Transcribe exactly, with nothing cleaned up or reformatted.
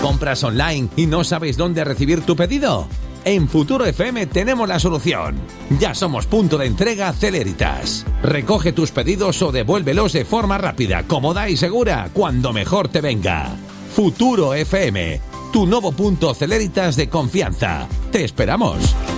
¿Compras online y no sabes dónde recibir tu pedido? En Futuro F M tenemos la solución. Ya somos punto de entrega Celeritas. Recoge tus pedidos o devuélvelos de forma rápida, cómoda y segura, cuando mejor te venga. Futuro F M, tu nuevo punto Celeritas de confianza. Te esperamos.